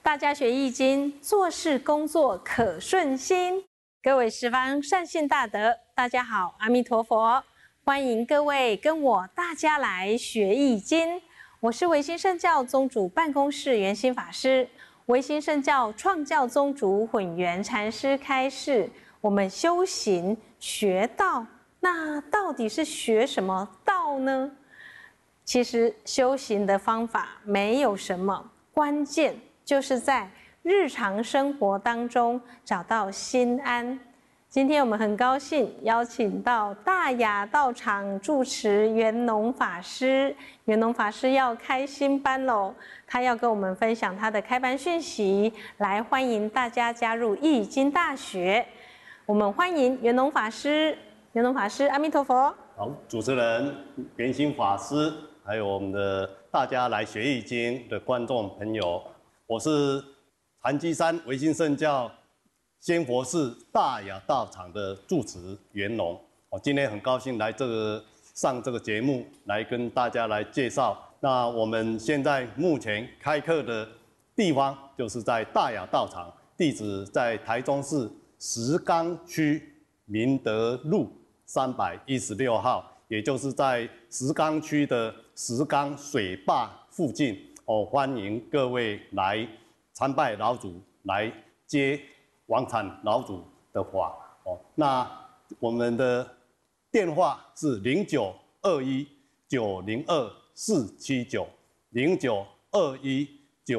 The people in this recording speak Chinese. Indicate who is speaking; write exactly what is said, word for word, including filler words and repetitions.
Speaker 1: 大家学易经，做事工作可顺心。各位十方善信大德，大家好，阿弥陀佛！欢迎各位跟我大家来学易经。我是维新圣教宗主办公室圆心法师，维新圣教创教宗主混元禅师开示，我们修行学道，那到底是学什么道呢？其实修行的方法没有什么，关键就是在日常生活当中找到心安。今天我们很高兴邀请到大雅道场住持圆农法师，圆农法师要开新班喽，他要跟我们分享他的开班讯息，来欢迎大家加入易经大学。我们欢迎圆农法师，圆农法师，阿弥陀佛。
Speaker 2: 好，主持人圆心法师，还有我们的大家来学易经的观众朋友，我是禅机山维新圣教仙佛寺大雅道场的住持圆农。我今天很高兴来这个上这个节目，来跟大家来介绍。那我们现在目前开课的地方就是在大雅道场，地址在台中市石冈区明德路三百一十六号，也就是在石冈区的石冈水坝附近哦，欢迎各位来参拜老祖，来接王禅老祖的法哦。那我们的电话是零九二一九零二四七九零九二一